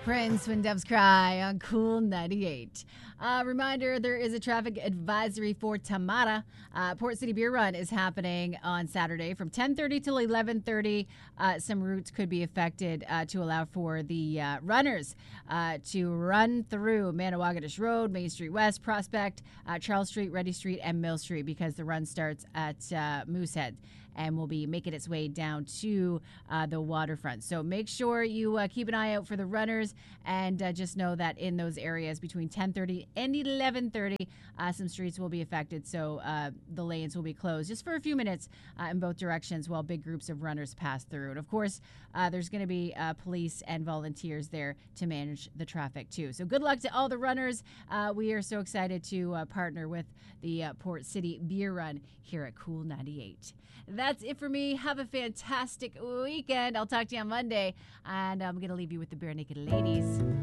Prince When Doves Cry on Cool 98. Reminder, there is a traffic advisory for Tamara. Port City Beer Run is happening on Saturday from 10:30 till 11:30. Some routes could be affected to allow for the runners to run through Manawaganish Road, Main Street West, Prospect, Charles Street, Reddy Street, and Mill Street because the run starts at Moosehead and will be making its way down to the waterfront. So make sure you keep an eye out for the runners, and just know that in those areas between 10:30 and 11:30, some streets will be affected. So the lanes will be closed just for a few minutes in both directions while big groups of runners pass through. And of course, there's going to be police and volunteers there to manage the traffic too. So good luck to all the runners. We are so excited to partner with the Port City Beer Run here at Cool 98. That's it for me. Have a fantastic weekend. I'll talk to you on Monday. And I'm going to leave you with the Bare Naked Ladies.